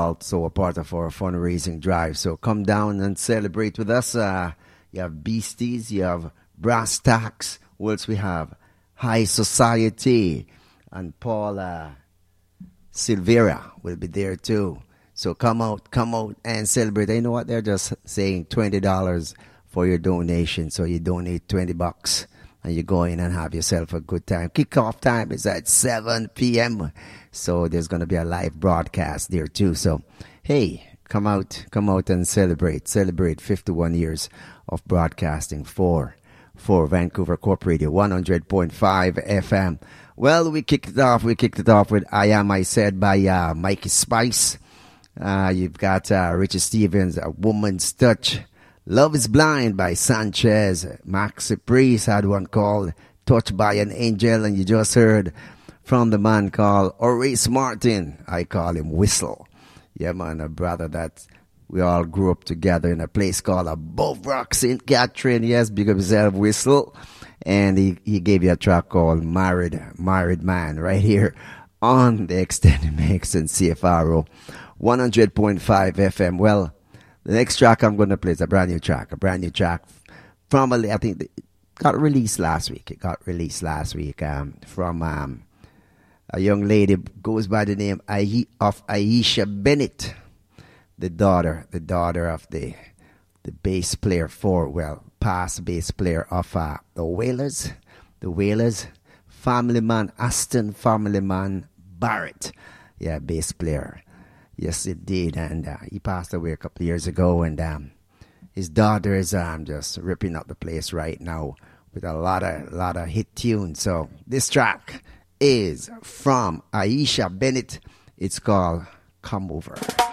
also a part of our fundraising drive. So come down and celebrate with us. You have Beasties, you have Brass Tacks. What else we have? High Society. And Paul Silvera will be there too. So come out and celebrate. You know what? They're just saying $20 for your donation. So you donate $20 and you go in and have yourself a good time. Kickoff time is at 7 p.m. So there's going to be a live broadcast there too. So, hey, come out and celebrate. Celebrate 51 years of broadcasting for Vancouver Corp Radio 100.5 FM. Well, we kicked it off with I Am I Said by Mikey Spice. You've got Richie Stevens, A Woman's Touch. Love is Blind by Sanchez. Maxi Priest had one called Touched by an Angel. And you just heard from the man called Horace Martin. I call him Whistle. Yeah, man, a brother that we all grew up together in a place called Above Rock, St. Catherine. Yes, big up himself, Whistle. And he gave you a track called Married Man right here on the Extended Mix and CFRO 100.5 FM. Well, the next track I'm going to play is a brand new track from, I think it got released last week. From a young lady goes by the name of Aisha Bennett, the daughter of the bass player past bass player of the Wailers, Aston Family Man Barrett. Yeah, bass player. Yes, indeed. And he passed away a couple of years ago. And his daughter is just ripping up the place right now with a lot of hit tunes. So this track is from Aisha Bennett. It's called Come Over.